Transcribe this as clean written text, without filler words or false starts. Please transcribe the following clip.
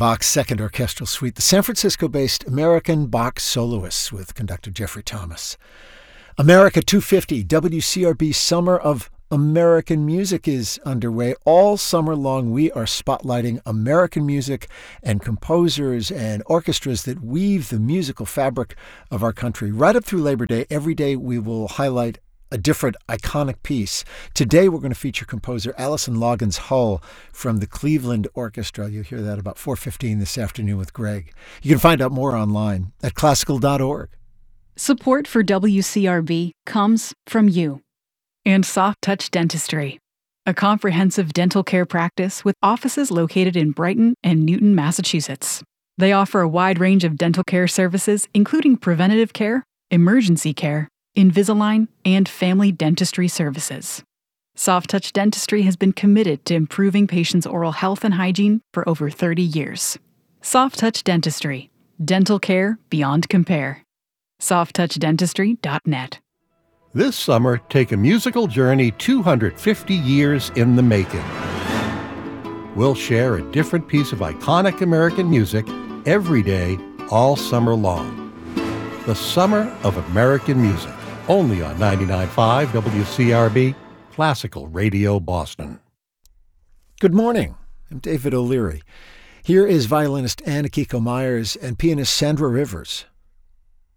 Bach's Second Orchestral Suite, the San Francisco-based American Bach Soloists with conductor Jeffrey Thomas. America 250, WCRB Summer of American Music is underway. All summer long, we are spotlighting American music and composers and orchestras that weave the musical fabric of our country. Right up through Labor Day, every day we will highlight a different iconic piece. Today we're going to feature composer Allison Loggins Hull from the Cleveland Orchestra. You'll hear that about 4:15 this afternoon with Greg. You can find out more online at classical.org. Support for WCRB comes from you and Soft Touch Dentistry, a comprehensive dental care practice with offices located in Brighton and Newton, Massachusetts. They offer a wide range of dental care services, including preventative care, emergency care, Invisalign, and family dentistry services. Soft Touch Dentistry has been committed to improving patients' oral health and hygiene for over 30 years. Soft Touch Dentistry. Dental care beyond compare. softtouchdentistry.net. This summer, take a musical journey 250 years in the making. We'll share a different piece of iconic American music every day, all summer long. The Summer of American Music, only on 99.5 WCRB, Classical Radio Boston. Good morning. I'm David O'Leary. Here is violinist Anna Kiko Myers and pianist Sandra Rivers.